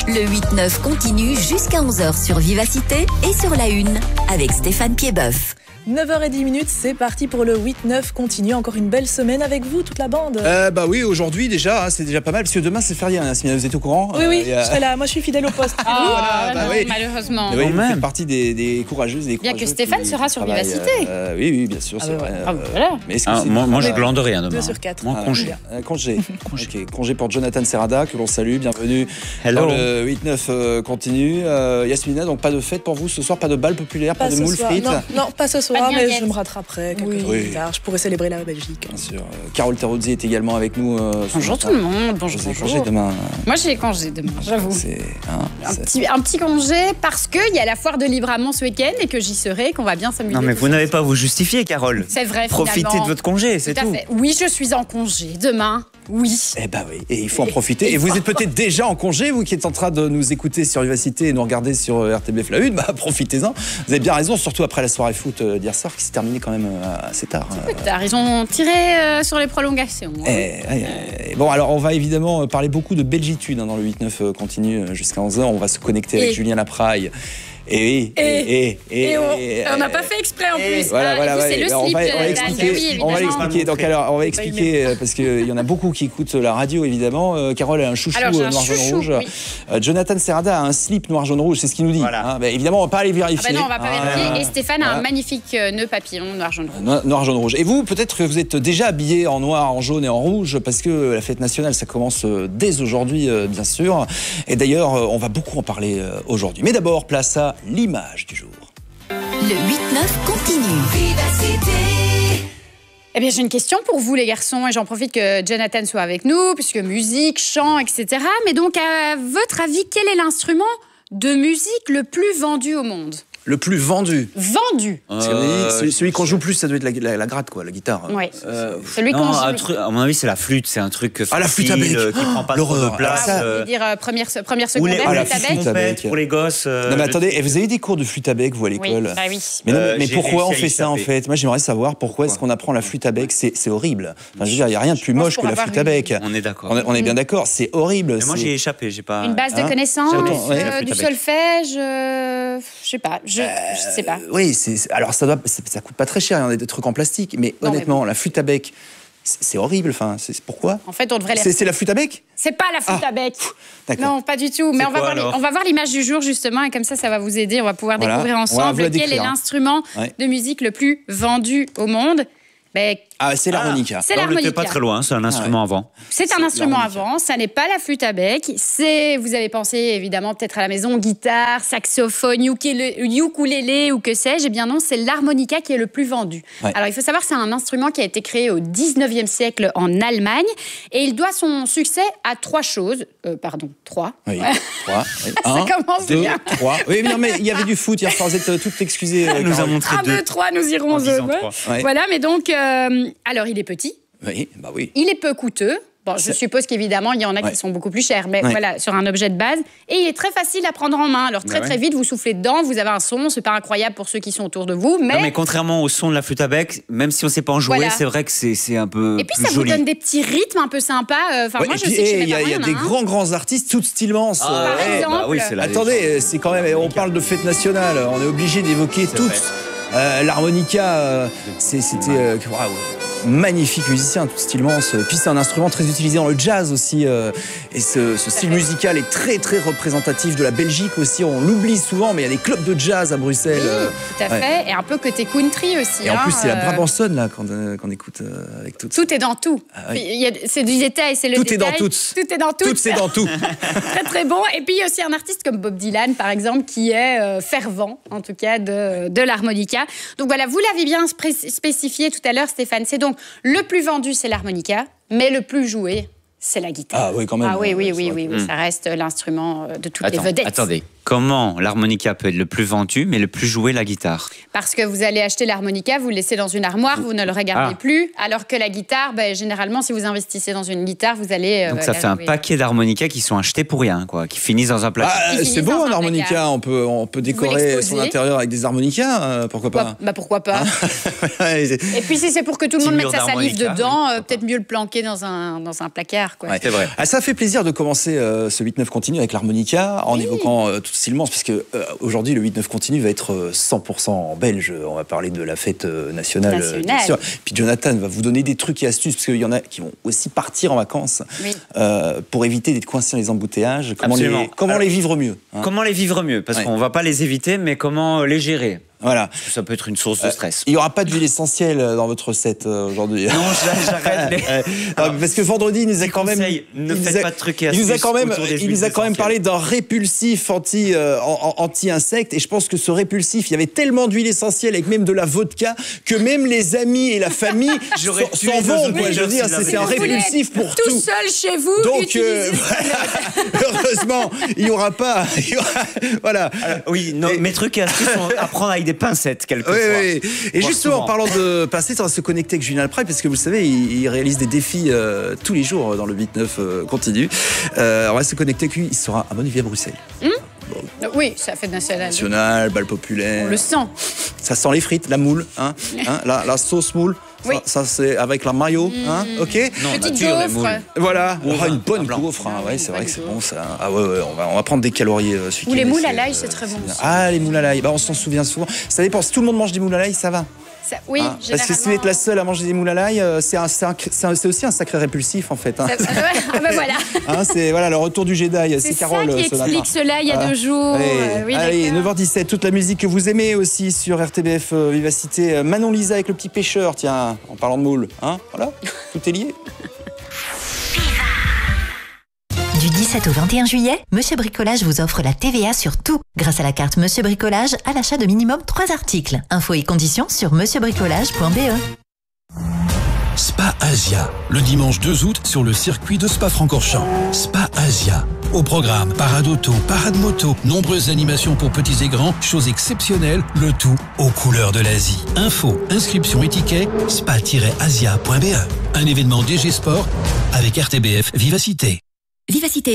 Le 8-9 continue jusqu'à 11h sur Vivacité et sur La Une avec Stéphane Piedboeuf. 9h10, c'est parti pour le 8-9 continue. Encore une belle semaine avec vous, toute la bande. Bah oui, aujourd'hui déjà, hein, c'est déjà pas mal, parce que demain c'est férié, hein, Simina, vous êtes au courant? Oui, je serai là, moi je suis fidèle au poste. Oui. Malheureusement. Oui, vous faites partie des courageuses, des Bien courageux que Stéphane sera sur Vivacité. Oui, bien sûr, c'est vrai. Voilà. Mais est-ce que moi je glande rien demain. 2 sur 4. Moi, congé. Congé. Ok, congé pour Jonathan Serrada, que l'on salue, bienvenue. Hello. Dans le 8-9 continue. Yasmina, donc pas de fête pour vous ce soir, pas de bal populaire, pas de moules frites? Non, pas ce soir, Pas de mais guinguette. je me rattraperai quelques jours plus tard. Je pourrais célébrer la Belgique. Bien sûr. Carole Terozzi est également avec nous. Bonjour tout le monde, bonjour. Vous avez congé demain. Moi j'ai congé demain, j'avoue. Un petit congé parce qu'il y a la foire de Libramont ce week-end et que j'y serai, qu'on va bien s'amuser. Non mais vous n'avez pas à vous justifier, Carole. C'est vrai, Profitez finalement. de votre congé, c'est Tout à tout. fait. Oui, je suis en congé demain. Oui. Eh ben oui, et il faut en profiter. Et vous êtes peut-être déjà en congé, vous qui êtes en train de nous écouter sur Vivacité et nous regarder sur RTBF La Une, bah profitez-en. Vous avez bien raison, surtout après la soirée foot d'hier soir qui s'est terminée quand même assez tard. Tard, ils ont tiré sur les prolongations. Bon, alors on va évidemment parler beaucoup de belgitude dans le 8-9 continue jusqu'à 11h. On va se connecter avec Julien Lapraille. Et on n'a pas fait exprès en plus. Voilà. C'est le On slip. va expliquer. On va l'expliquer. Donc alors, on va expliquer parce qu'il y en a beaucoup qui écoutent la radio évidemment. Carole a un chouchou noir jaune rouge. Oui. Jonathan Serrada a un slip noir jaune rouge. C'est ce qu'il nous dit. Voilà. Évidemment, on va pas aller vérifier. Non, on va pas vérifier. Et Stéphane a un magnifique nœud papillon noir jaune rouge. Noir jaune rouge. Et vous, peut-être que vous êtes déjà habillé en noir, en jaune et en rouge parce que la fête nationale, ça commence dès aujourd'hui, bien sûr. Et d'ailleurs, on va beaucoup en parler aujourd'hui. Mais d'abord, place à l'image du jour. Le 8-9 continue. Vivacité. Eh bien, j'ai une question pour vous, les garçons, et j'en profite que Jonathan soit avec nous, puisque musique, chant, etc. Mais donc, à votre avis, quel est l'instrument de musique le plus vendu au monde ? Le plus vendu. Vendu. Celui qu'on joue plus, ça doit être la gratte, quoi, la guitare. Oui. Celui qu'on joue. À mon avis, c'est la flûte. C'est un truc la flûte à bec qui prend pas trop de place. Vous voulez dire première secondaire, ou la flûte à bec. pour les gosses. Non mais attendez, vous avez des cours de flûte à bec, vous, à l'école? Oui. Mais pourquoi on fait ça, en fait? Moi, j'aimerais savoir pourquoi est-ce qu'on apprend la flûte à bec. C'est horrible. Enfin, je veux dire, il n'y a rien de plus moche que la flûte à bec. On est d'accord. On est bien d'accord, c'est horrible. Mais moi, j'ai échappé. J'ai pas. Une base de connaissances, du bec. solfège, je sais pas. Je sais pas. Oui, alors ça coûte pas très cher, il y en a des trucs en plastique, mais honnêtement, la flûte à bec, c'est horrible. Enfin, pourquoi? En fait, on devrait C'est la flûte à bec? C'est pas la flûte à bec. D'accord. Non, pas du tout. Mais on va voir l'image du jour, justement, et comme ça va vous aider. On va pouvoir découvrir ensemble quel est l'instrument de musique le plus vendu au monde. C'est l'harmonica. C'est l'harmonica. On n'était pas très loin, c'est un instrument avant. C'est un instrument avant, ça n'est pas la flûte à bec. Vous avez pensé évidemment peut-être à la maison, guitare, saxophone, ukulélé ou que sais-je. Eh bien non, c'est l'harmonica qui est le plus vendu. Ouais. Alors il faut savoir que c'est un instrument qui a été créé au 19e siècle en Allemagne et il doit son succès à trois choses. Trois. Oui, trois. Oui. Ça commence 2, bien. 3. Oui, mais non, mais il y avait du foot hier soir, vous êtes toutes excusées. Elle nous a montré 1, 2, 3, nous irons. Voilà, mais donc... alors, il est petit. Oui, oui. Il est peu coûteux. Bon, je suppose qu'évidemment, il y en a qui sont beaucoup plus chers, mais voilà, sur un objet de base. Et il est très facile à prendre en main. Alors, très vite, vous soufflez dedans, vous avez un son. C'est pas incroyable pour ceux qui sont autour de vous, mais... Non, mais contrairement au son de la flûte à bec, même si on sait pas en jouer, c'est vrai que c'est un peu. Et puis, ça vous donne des petits rythmes un peu sympas. Moi, je sais que il y a des grands artistes, tout Stillmans. Par exemple. Attendez, c'est quand même... On parle de fête nationale, on est obligé d'évoquer toutes. L'harmonica, c'était magnifique musicien, tout Stillmans. Puis c'est un instrument très utilisé dans le jazz aussi. Et ce style musical est très représentatif de la Belgique aussi. On l'oublie souvent, mais il y a des clubs de jazz à Bruxelles. Oui, tout à fait. Et un peu côté country aussi. Et en plus, c'est la Brabançonne là qu'on écoute avec tout. Tout est dans tout. C'est du détail, c'est le détail. Tout est dans tout. Tout est dans tout. Tout c'est dans tout. Très bon. Et puis il y a aussi un artiste comme Bob Dylan, par exemple, qui est fervent, en tout cas, de l'harmonica. Donc voilà, vous l'avez bien spécifié tout à l'heure, Stéphane. C'est donc le plus vendu, c'est l'harmonica, mais le plus joué, c'est la guitare. Ah oui, quand même. Ah oui, ça reste l'instrument de toutes les vedettes. Attendez, comment l'harmonica peut être le plus vendu, mais le plus joué la guitare? Parce que vous allez acheter l'harmonica, vous le laissez dans une armoire, vous ne le regardez plus, alors que la guitare, généralement, si vous investissez dans une guitare, vous allez... Donc ça fait un paquet d'harmonicas qui sont achetés pour rien, quoi, qui finissent dans un placard. C'est beau un harmonica, on peut décorer son intérieur avec des harmonicas, pourquoi pas? Pourquoi pas. Et puis si c'est pour que tout le monde mette sa salive dedans, peut-être mieux le planquer dans un placard. Quoi. Ouais, c'est vrai. Ça fait plaisir de commencer ce 8-9 continu avec l'harmonica, en évoquant tout Silmance, puisque aujourd'hui le 8-9 continu va être 100% belge. On va parler de la fête nationale. Bien sûr. Puis Jonathan va vous donner des trucs et astuces, parce qu'il y en a qui vont aussi partir en vacances pour éviter d'être coincés dans les embouteillages. Comment les vivre mieux, hein? Comment les vivre mieux? Parce qu'on ne va pas les éviter, mais comment les gérer? Voilà. Parce que ça peut être une source de stress. Il n'y aura pas d'huile essentielle dans votre recette aujourd'hui. Non, j'arrête. Parce que vendredi, il nous a quand même... Ne faites pas de trucs et astuces. Il nous a quand même parlé d'un répulsif anti-insecte. Et je pense que ce répulsif, il y avait tellement d'huile essentielle avec même de la vodka que même les amis et la famille s'en vont. Je veux dire, c'est un répulsif pour tout. Tout seul chez vous. Donc, heureusement, il n'y aura pas... Voilà. Oui, mes trucs et astuces sont à prendre avec des pincettes quelquefois. Oui. Et justement, en parlant de pincettes, on va se connecter avec Julien Lepray, parce que vous le savez, il réalise des défis tous les jours dans le 8-9 continu. On va se connecter avec lui, il sera à Montpellier à Bruxelles. Oui, c'est la fête nationale. Nationale, bal populaire. On le sent. Ça sent les frites, la moule, la sauce moule. Oui. Ça c'est avec la mayo, ok. Petite gaufre. Voilà, une bonne gaufre. C'est vrai que c'est bon ça. On va prendre des calories. Ou les moules à l'ail, c'est très bon. Les moules à l'ail, on s'en souvient souvent. Ça dépend, si tout le monde mange des moules à l'ail, ça va. Oui, parce que si vous êtes la seule à manger des moules à l'ail, c'est aussi un sacré répulsif en fait. Voilà. Le retour du Jedi. C'est Carole. C'est ça qui explique cela il y a 2 jours. Allez, 9h17, toute la musique que vous aimez aussi sur RTBF Vivacité. Manon Lisa avec le petit pêcheur, tiens, en parlant de moules. Voilà, tout est lié. Du 17 au 21 juillet, Monsieur Bricolage vous offre la TVA sur tout. Grâce à la carte Monsieur Bricolage, à l'achat de minimum 3 articles. Infos et conditions sur monsieurbricolage.be. Spa Asia, le dimanche 2 août sur le circuit de Spa-Francorchamps. Spa Asia. Au programme, parade auto, parade moto, nombreuses animations pour petits et grands, choses exceptionnelles, le tout aux couleurs de l'Asie. Info, inscription et ticket, spa-asia.be. Un événement DG Sport avec RTBF Vivacité. Vivacité